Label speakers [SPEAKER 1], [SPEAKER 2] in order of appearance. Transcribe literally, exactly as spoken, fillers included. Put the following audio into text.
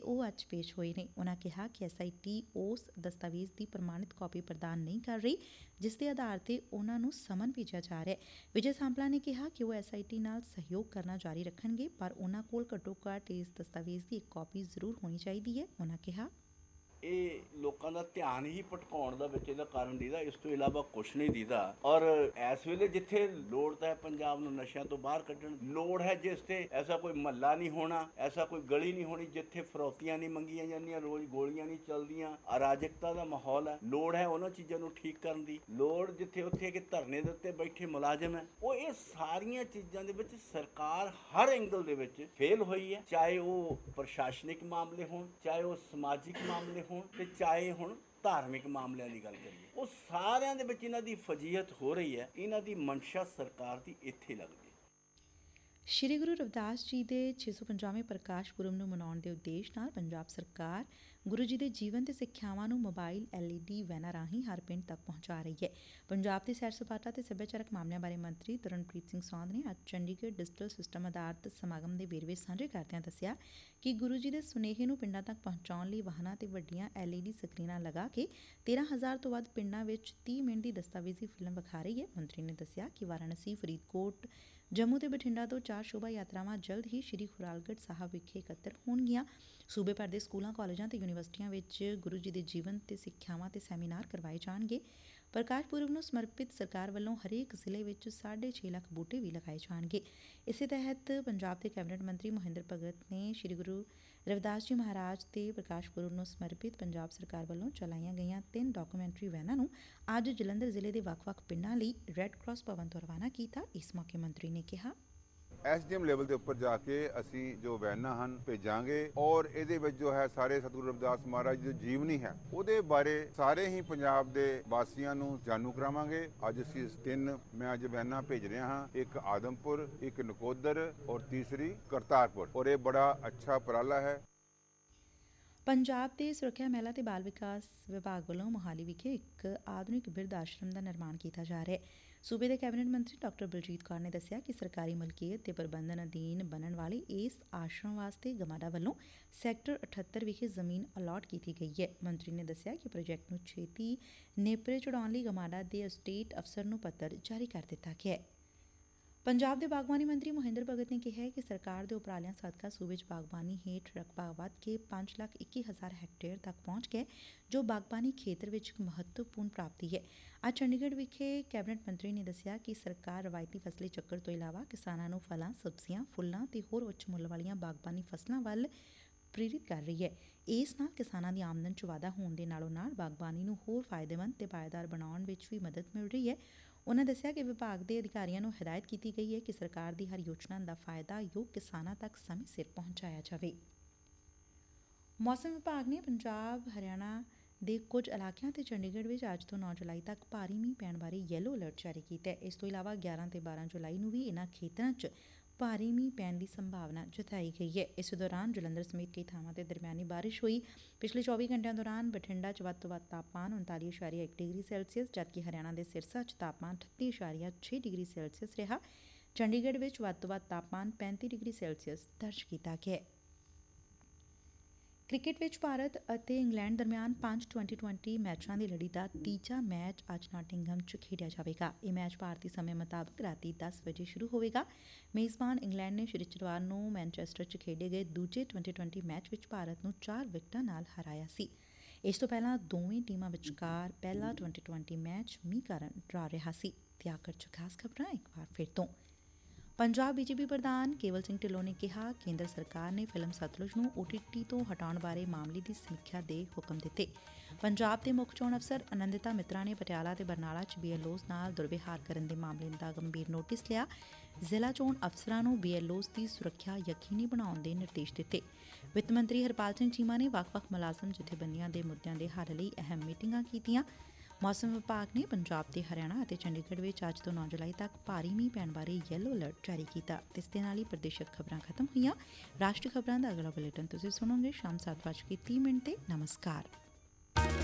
[SPEAKER 1] ਉਹ ਅੱਜ ਪੇਸ਼ ਹੋਏ ਨੇ। ਉਨ੍ਹਾਂ ਕਿਹਾ ਕਿ ਐਸ ਆਈ ਟੀ ਉਸ ਦਸਤਾਵੇਜ਼ ਦੀ ਪ੍ਰਮਾਣਿਤ ਕਾਪੀ ਪ੍ਰਦਾਨ ਨਹੀਂ ਕਰ ਰਹੀ ਜਿਸ ਦੇ ਆਧਾਰ ਤੇ ਉਨ੍ਹਾਂ ਨੂੰ ਸਮਨ ਭੇਜਿਆ ਜਾ ਰਿਹਾ ਹੈ। ਵਿਜੇ ਸਾਂਪਲਾ ਨੇ ਕਿਹਾ ਕਿ ਉਹ ਐਸ ਆਈ ਟੀ ਨਾਲ ਸਹਿਯੋਗ ਕਰਨਾ ਜਾਰੀ ਰੱਖਣਗੇ, ਪਰ ਉਨ੍ਹਾਂ ਕੋਲ ਘੱਟੋ ਘੱਟ ਇਸ ਦਸਤਾਵੇਜ਼ ਦੀ ਇੱਕ ਕਾਪੀ ਜ਼ਰੂਰ ਹੋਣੀ ਚਾਹੀਦੀ ਹੈ। ਉਨ੍ਹਾਂ ਕਿਹਾ
[SPEAKER 2] ਇਹ ਲੋਕਾਂ ਦਾ ਧਿਆਨ ਹੀ ਭਟਕਾਉਣ ਦਾ ਵਿੱਚ ਇਹਦਾ ਕਾਰਨ ਦੀਦਾ, ਇਸ ਤੋਂ ਇਲਾਵਾ ਕੁਛ ਨਹੀਂ ਦੀਦਾ। ਔਰ ਇਸ ਵੇਲੇ ਜਿੱਥੇ ਲੋੜ ਤਾਂ ਹੈ ਪੰਜਾਬ ਨੂੰ ਨਸ਼ਿਆਂ ਤੋਂ ਬਾਹਰ ਕੱਢਣ, ਲੋੜ ਹੈ ਜਿਸ ਤੇ ਐਸਾ ਕੋਈ ਮਹੱਲਾ ਨਹੀਂ ਹੋਣਾ, ਐਸਾ ਕੋਈ ਗਲੀ ਨਹੀਂ ਹੋਣੀ ਜਿੱਥੇ ਫਰੌਤੀਆਂ ਨਹੀਂ ਮੰਗੀਆਂ ਜਾਂਦੀਆਂ, ਰੋਜ਼ ਗੋਲੀਆਂ ਨਹੀਂ ਚੱਲਦੀਆਂ, ਅਰਾਜਕਤਾ ਦਾ ਮਾਹੌਲ ਹੈ। ਲੋੜ ਹੈ ਉਹਨਾਂ ਚੀਜ਼ਾਂ ਨੂੰ ਠੀਕ ਕਰਨ ਦੀ। ਲੋੜ ਜਿੱਥੇ ਉੱਥੇ ਕਿ ਧਰਨੇ ਦੇ ਉੱਤੇ ਬੈਠੇ ਮੁਲਾਜ਼ਮ ਹੈ, ਉਹ ਇਹ ਸਾਰੀਆਂ ਚੀਜ਼ਾਂ ਦੇ ਵਿੱਚ ਸਰਕਾਰ ਹਰ ਐਂਗਲ ਦੇ ਵਿੱਚ ਫੇਲ ਹੋਈ ਹੈ, ਚਾਹੇ ਉਹ ਪ੍ਰਸ਼ਾਸਨਿਕ ਮਾਮਲੇ ਹੋਣ, ਚਾਹੇ ਉਹ ਸਮਾਜਿਕ ਮਾਮਲੇ ਹੋਣ ਤੇ ਚਾਹੇ ਹੁਣ ਧਾਰਮਿਕ ਮਾਮਲਿਆਂ ਦੀ ਗੱਲ ਕਰੀਏ। ਉਹ ਸਾਰਿਆਂ ਦੇ ਵਿੱਚ ਇਹਨਾਂ ਦੀ ਫਜੀਹਤ ਹੋ ਰਹੀ ਹੈ। ਇਹਨਾਂ ਦੀ ਮਨਸ਼ਾ ਸਰਕਾਰ ਦੀ ਇੱਥੇ ਲੱਗਦੀ ਹੈ।
[SPEAKER 1] ਸ਼੍ਰੀ ਗੁਰੂ ਰਵਿਦਾਸ ਜੀ ਦੇ ਛੇ ਸੌ ਪੰਜਾਹਵੇਂ ਪ੍ਰਕਾਸ਼ ਪੁਰਬ ਨੂੰ ਮਨਾਉਣ ਦੇ ਉਦੇਸ਼ ਨਾਲ ਪੰਜਾਬ ਸਰਕਾਰ ਗੁਰੂ ਜੀ ਦੇ ਜੀਵਨ ਤੇ ਸਿੱਖਿਆਵਾਂ ਨੂੰ ਮੋਬਾਈਲ ਐਲ ਈ ਡੀ ਵੈਨਾਂ ਰਾਹੀਂ ਹਰ ਪਿੰਡ ਤੱਕ ਪਹੁੰਚਾ ਰਹੀ ਹੈ। ਪੰਜਾਬ ਦੇ ਸੈਰ ਸਪਾਟਾ ਤੇ ਸੱਭਿਆਚਾਰਕ ਮਾਮਲਿਆਂ ਬਾਰੇ ਮੰਤਰੀ ਤਰਨਪ੍ਰੀਤ ਸਿੰਘ ਸੌਂਦ ਨੇ ਅੱਜ ਚੰਡੀਗੜ੍ਹ ਡਿਜੀਟਲ ਸਿਸਟਮ ਆਧਾਰਿਤ ਸਮਾਗਮ ਦੇ ਵੇਰਵੇ ਸਾਂਝੇ ਕਰਦਿਆਂ ਦੱਸਿਆ ਕਿ ਗੁਰੂ ਜੀ ਦੇ ਸੁਨੇਹੇ ਨੂੰ ਪਿੰਡਾਂ ਤੱਕ ਪਹੁੰਚਾਉਣ ਲਈ ਵਾਹਨਾਂ ਤੇ ਵੱਡੀਆਂ ਐਲ ਈ ਡੀ ਸਕਰੀਨਾਂ ਲਗਾ ਕੇ ਤੇਰਾਂ ਹਜ਼ਾਰ ਤੋਂ ਵੱਧ ਪਿੰਡਾਂ ਵਿੱਚ ਤੀਹ ਮਿੰਟ ਦੀ ਦਸਤਾਵੇਜ਼ੀ ਫਿਲਮ ਵਿਖਾ ਰਹੀ ਹੈ। ਮੰਤਰੀ ਨੇ ਦੱਸਿਆ ਕਿ ਵਾਰਾਣਸੀ, ਫਰੀਦਕੋਟ, ਜੰਮੂ ਤੇ ਬਠਿੰਡਾ ਤੋਂ ਚਾਰ ਸ਼ੋਭਾ ਯਾਤਰਾਵਾਂ ਜਲਦ ਹੀ ਸ਼੍ਰੀ ਖੁਰਾਲਗੜ੍ਹ ਸਾਹਿਬ ਵਿਖੇ ਇਕੱਤਰ ਹੋਣਗੀਆਂ। ਸੂਬੇ ਭਰ ਦੇ ਸਕੂਲਾਂ, ਕਾਲਜਾਂ ਤੇ ਯੂਨੀਵਰਸਿਟੀਆਂ ਵਿੱਚ ਗੁਰੂ ਜੀ ਦੇ ਜੀਵਨ ਤੇ ਸਿੱਖਿਆਵਾਂ ਤੇ ਸੈਮੀਨਾਰ ਕਰਵਾਏ ਜਾਣਗੇ। ਪ੍ਰਕਾਸ਼ ਪੁਰਬ ਨੂੰ ਸਮਰਪਿਤ ਸਰਕਾਰ ਵੱਲੋਂ ਹਰੇਕ ਜ਼ਿਲ੍ਹੇ ਵਿੱਚ ਸਾਢੇ ਛੇ ਲੱਖ ਬੂਟੇ ਵੀ ਲਗਾਏ ਜਾਣਗੇ। ਇਸੇ ਤਹਿਤ ਪੰਜਾਬ ਦੇ ਕੈਬਨਿਟ ਮੰਤਰੀ ਮੋਹਿੰਦਰ ਭਗਤ ਨੇ ਸ਼੍ਰੀ ਗੁਰੂ ਰਵਿਦਾਸ ਜੀ ਮਹਾਰਾਜ ਦੇ ਪ੍ਰਕਾਸ਼ ਪੁਰਬ ਨੂੰ ਸਮਰਪਿਤ ਪੰਜਾਬ ਸਰਕਾਰ ਵੱਲੋਂ ਚਲਾਈਆਂ ਗਈਆਂ ਤਿੰਨ ਡਾਕੂਮੈਂਟਰੀ ਵੈਨਾਂ ਨੂੰ ਅੱਜ ਜਲੰਧਰ ਜ਼ਿਲ੍ਹੇ ਦੇ ਵੱਖ-ਵੱਖ ਪਿੰਡਾਂ ਲਈ ਰੈੱਡ ਕਰਾਸ ਭਵਨ ਤੋਂ ਰਵਾਨਾ ਕੀਤਾ। ਇਸ ਮੌਕੇ ਮੰਤਰੀ ਨੇ ਕਿਹਾ
[SPEAKER 3] ਐਸ ਡੀ ਐਮ ਲੈਵਲ ਦੇ ਉੱਪਰ ਜਾ ਕੇ ਅਸੀਂ ਜੋ ਵੈਨਾਂ ਹਨ ਭੇਜਾਂਗੇ ਔਰ ਇਹਦੇ ਵਿੱਚ ਜੋ ਹੈ ਸਾਰੇ ਸਤਿਗੁਰੂ ਰਵਿਦਾਸ ਮਹਾਰਾਜ ਦੀ ਜੀਵਨੀ ਹੈ ਉਹਦੇ ਬਾਰੇ ਸਾਰੇ ਹੀ ਪੰਜਾਬ ਦੇ ਵਾਸੀਆਂ ਨੂੰ ਜਾਣੂ ਕਰਾਵਾਂਗੇ। ਅੱਜ ਅਸੀਂ ਤਿੰਨ ਮੈਂ ਅੱਜ ਵੈਨਾਂ ਭੇਜ ਰਿਹਾ ਹਾਂ, ਇੱਕ ਆਦਮਪੁਰ, ਇੱਕ ਨਕੋਦਰ ਔਰ ਤੀਸਰੀ ਕਰਤਾਰਪੁਰ, ਔਰ ਇਹ ਬੜਾ ਅੱਛਾ ਉਪਰਾਲਾ ਹੈ।
[SPEAKER 1] ਪੰਜਾਬ ਦੇ ਸੁਰੱਖਿਆ, ਮਹਿਲਾ ਤੇ ਬਾਲ ਵਿਕਾਸ ਵਿਭਾਗ ਵੱਲੋਂ ਮੋਹਾਲੀ ਵਿਖੇ ਇੱਕ ਆਧੁਨਿਕ ਬਿਰਧ ਆਸ਼ਰਮ ਦਾ ਨਿਰਮਾਣ ਕੀਤਾ ਜਾ ਰਿਹਾ ਹੈ। ਸੂਬੇ ਦੇ ਕੈਬਨਿਟ ਮੰਤਰੀ ਡਾਕਟਰ ਬਲਜੀਤ ਕੌਰ ਨੇ ਦੱਸਿਆ ਕਿ ਸਰਕਾਰੀ ਮਲਕੀਅਤ ਤੇ ਪ੍ਰਬੰਧਨ ਅਧੀਨ ਬਣਨ ਵਾਲੇ ਇਸ ਆਸ਼ਰਮ ਵਾਸਤੇ ਗਮਾਡਾ ਵੱਲੋਂ ਸੈਕਟਰ ਅਠੱਤਰ ਵਿਖੇ ਜ਼ਮੀਨ ਅਲਾਟ ਕੀਤੀ ਗਈ ਹੈ। ਮੰਤਰੀ ਨੇ ਦੱਸਿਆ ਕਿ ਪ੍ਰੋਜੈਕਟ ਨੂੰ ਛੇਤੀ ਨੇਪਰੇ ਚੜਾਉਣ ਲਈ ਗਮਾਡਾ ਦੇ ਅਸਟੇਟ ਅਫਸਰ ਨੂੰ ਪੱਤਰ ਜਾਰੀ ਕਰ ਦਿੱਤਾ ਗਿਆ ਹੈ। ਪੰਜਾਬ ਦੇ ਬਾਗਬਾਨੀ ਮੰਤਰੀ ਮੋਹਿੰਦਰ ਭਗਤ ਨੇ ਕਿਹਾ ਕਿ ਸਰਕਾਰ ਦੇ ਉਪਰਾਲਿਆਂ ਸਦਕਾ ਸੂਬੇ 'ਚ ਬਾਗਬਾਨੀ ਹੇਠ ਰਕਬਾ ਵੱਧ ਕੇ ਪੰਜ ਲੱਖ ਇੱਕੀ ਹਜ਼ਾਰ ਹੈਕਟੇਅਰ ਤੱਕ ਪਹੁੰਚ ਗਿਆ, ਜੋ ਬਾਗਬਾਨੀ ਖੇਤਰ ਵਿੱਚ ਇੱਕ ਮਹੱਤਵਪੂਰਨ ਪ੍ਰਾਪਤੀ ਹੈ। ਅੱਜ ਚੰਡੀਗੜ੍ਹ ਵਿਖੇ ਕੈਬਨਿਟ ਮੰਤਰੀ ਨੇ ਦੱਸਿਆ ਕਿ ਸਰਕਾਰ ਰਵਾਇਤੀ ਫਸਲੀ ਚੱਕਰ ਤੋਂ ਇਲਾਵਾ ਕਿਸਾਨਾਂ ਨੂੰ ਫਲਾਂ, ਸਬਜ਼ੀਆਂ, ਫੁੱਲਾਂ ਤੇ ਹੋਰ ਉੱਚ ਮੁੱਲ ਵਾਲੀਆਂ ਬਾਗਬਾਨੀ ਫਸਲਾਂ ਵੱਲ ਪ੍ਰੇਰਿਤ ਕਰ ਰਹੀ ਹੈ। ਇਸ ਨਾਲ ਕਿਸਾਨਾਂ ਦੀ ਆਮਦਨ 'ਚ ਵਾਧਾ ਹੋਣ ਦੇ ਨਾਲੋਂ ਨਾਲ ਬਾਗਬਾਨੀ ਨੂੰ ਹੋਰ ਫਾਇਦੇਮੰਦ ਤੇ ਪਾਏਦਾਰ ਬਣਾਉਣ ਵਿੱਚ ਵੀ ਮਦਦ ਮਿਲ ਰਹੀ ਹੈ। ਉਨ੍ਹਾਂ ਦੱਸਿਆ ਕਿ ਵਿਭਾਗ ਦੇ ਅਧਿਕਾਰੀਆਂ ਨੂੰ ਹਦਾਇਤ ਕੀਤੀ ਗਈ ਹੈ ਕਿ ਸਰਕਾਰ ਦੀ ਹਰ ਯੋਜਨਾ ਦਾ ਫਾਇਦਾ ਯੋਗ ਕਿਸਾਨਾਂ ਤੱਕ ਸਮੇਂ ਸਿਰ ਪਹੁੰਚਾਇਆ ਜਾਵੇ। ਮੌਸਮ ਵਿਭਾਗ ਨੇ ਪੰਜਾਬ, ਹਰਿਆਣਾ ਦੇ ਕੁਝ ਇਲਾਕਿਆਂ ਤੇ ਚੰਡੀਗੜ੍ਹ ਵਿੱਚ ਅੱਜ ਤੋਂ ਨੌ ਜੁਲਾਈ ਤੱਕ ਭਾਰੀ ਮੀਂਹ ਪੈਣ ਬਾਰੇ ਯੈਲੋ ਅਲਰਟ ਜਾਰੀ ਕੀਤਾ ਹੈ। ਇਸ ਤੋਂ ਇਲਾਵਾ ਗਿਆਰਾਂ ਤੇ ਬਾਰਾਂ ਜੁਲਾਈ ਨੂੰ ਵੀ ਇਨ੍ਹਾਂ ਖੇਤਰਾਂ 'ਚ ਭਾਰੀ ਮੀਂਹ ਪੈਣ ਦੀ ਸੰਭਾਵਨਾ ਜਤਾਈ ਗਈ ਹੈ। ਇਸ ਦੌਰਾਨ ਜਲੰਧਰ ਸਮੇਤ ਕਈ ਥਾਵਾਂ ਤੇ ਦਰਮਿਆਨੀ ਬਾਰਿਸ਼ ਹੋਈ। ਪਿਛਲੇ ਚੌਵੀ ਘੰਟਿਆਂ ਦੌਰਾਨ ਬਠਿੰਡਾ 'ਚ ਵੱਧ ਤੋਂ ਵੱਧ ਤਾਪਮਾਨ ਉਨਤਾਲੀ ਇਸ਼ਾਰੀਆ ਇੱਕ ਡਿਗਰੀ ਸੈਲਸੀਅਸ, ਜਦਕਿ ਹਰਿਆਣਾ ਦੇ ਸਿਰਸਾ 'ਚ ਤਾਪਮਾਨ ਅਠੱਤੀ ਇਸ਼ਾਰੀਆ ਛੇ ਡਿਗਰੀ ਸੈਲਸੀਅਸ ਰਿਹਾ। ਚੰਡੀਗੜ੍ਹ ਵਿੱਚ ਵੱਧ ਤੋਂ ਵੱਧ ਤਾਪਮਾਨ ਪੈਂਤੀ ਡਿਗਰੀ ਸੈਲਸੀਅਸ ਦਰਜ ਕੀਤਾ ਗਿਆ। ਕ੍ਰਿਕਟ ਵਿੱਚ ਭਾਰਤ ਅਤੇ ਇੰਗਲੈਂਡ ਦਰਮਿਆਨ ਪੰਜ ਟਵੈਂਟੀ ਟਵੈਂਟੀ ਮੈਚਾਂ ਦੀ ਲੜੀ ਦਾ ਤੀਜਾ ਮੈਚ ਅੱਜ ਨਾਟਿੰਘਮ 'ਚ ਖੇਡਿਆ ਜਾਵੇਗਾ। ਇਹ ਮੈਚ ਭਾਰਤੀ ਸਮੇਂ ਮੁਤਾਬਕ ਰਾਤੀ ਦਸ ਵਜੇ ਸ਼ੁਰੂ ਹੋਵੇਗਾ। ਮੇਜ਼ਬਾਨ ਇੰਗਲੈਂਡ ਨੇ ਸ਼ਨੀਚਰਵਾਰ ਨੂੰ ਮੈਨਚੈਸਟਰ 'ਚ ਖੇਡੇ ਗਏ ਦੂਜੇ ਟਵੈਂਟੀ ਟਵੈਂਟੀ ਮੈਚ ਵਿੱਚ ਭਾਰਤ ਨੂੰ ਚਾਰ ਵਿਕਟਾਂ ਨਾਲ ਹਰਾਇਆ ਸੀ। ਇਸ ਤੋਂ ਪਹਿਲਾਂ ਦੋਵੇਂ ਟੀਮਾਂ ਵਿਚਕਾਰ ਪਹਿਲਾ ਟਵੈਂਟੀ ਟਵੈਂਟੀ ਮੈਚ ਮੀਂਹ ਕਾਰਨ ਡਰਾ ਰਿਹਾ ਸੀ। ਤੇ ਆਖਰ 'ਚ ਖਾਸ ਖਬਰਾਂ ਇੱਕ ਵਾਰ ਫਿਰ ਤੋਂ। ਪੰਜਾਬ ਬੀ ਜੇ ਪੀ ਪ੍ਰਧਾਨ ਕੇਵਲ ਸਿੰਘ ਢਿੱਲੋਂ ਨੇ ਕਿਹਾ, ਕੇਂਦਰ ਸਰਕਾਰ ਨੇ ਫਿਲਮ ਸਤਲੁਜ ਨੂੰ ਓ ਟੀ ਟੀ ਤੋਂ ਹਟਾਉਣ ਬਾਰੇ ਮਾਮਲੇ ਦੀ ਸਮੀਖਿਆ ਦੇ ਹੁਕਮ ਦਿੱਤੇ। ਪੰਜਾਬ ਦੇ ਮੁੱਖ ਚੋਣ ਅਫਸਰ ਅਨੰਦਿਤਾ ਮਿਤਰਾ ਨੇ ਪਟਿਆਲਾ ਤੇ ਬਰਨਾਲਾ 'ਚ ਬੀ ਐਲ ਓਜ਼ ਨਾਲ ਦੁਰਵਿਹਾਰ ਕਰਨ ਦੇ ਮਾਮਲੇ ਦਾ ਗੰਭੀਰ ਨੋਟਿਸ ਲਿਆ। ਜ਼ਿਲ੍ਹਾ ਚੋਣ ਅਫਸਰਾਂ ਨੂੰ ਬੀ ਐਲ ਓਜ਼ ਦੀ ਸੁਰੱਖਿਆ ਯਕੀਨੀ ਬਣਾਉਣ ਦੇ ਨਿਰਦੇਸ਼ ਦਿੱਤੇ। ਵਿੱਤ ਮੰਤਰੀ ਹਰਪਾਲ ਸਿੰਘ ਚੀਮਾ ਨੇ ਵੱਖ-ਵੱਖ ਮੁਲਾਜ਼ਮ ਜਥੇਬੰਦੀਆਂ ਦੇ ਮੁੱਦਿਆਂ ਦੇ ਹੱਲ ਲਈ ਅਹਿਮ ਮੀਟਿੰਗਾਂ ਕੀਤੀਆਂ। ਮੌਸਮ ਵਿਭਾਗ ਨੇ ਪੰਜਾਬ ਤੇ ਹਰਿਆਣਾ ਅਤੇ ਚੰਡੀਗੜ੍ਹ ਵਿੱਚ ਅੱਜ ਤੋਂ ਨੌ ਜੁਲਾਈ ਤੱਕ ਭਾਰੀ ਮੀਂਹ ਪੈਣ ਬਾਰੇ ਯੈਲੋ ਅਲਰਟ ਜਾਰੀ ਕੀਤਾ। ਇਸ ਦੇ ਨਾਲ ਹੀ ਪ੍ਰਦੇਸ਼ਕ ਖਬਰਾਂ ਖਤਮ ਹੋਈਆਂ। ਰਾਸ਼ਟਰੀ ਖਬਰਾਂ ਦਾ ਅਗਲਾ ਬੁਲੇਟਿਨ ਤੁਸੀਂ ਸੁਣੋਗੇ ਸ਼ਾਮ ਸੱਤ ਵੱਜ ਕੇ ਤੀਹ ਮਿੰਟ ਤੇ। ਨਮਸਕਾਰ।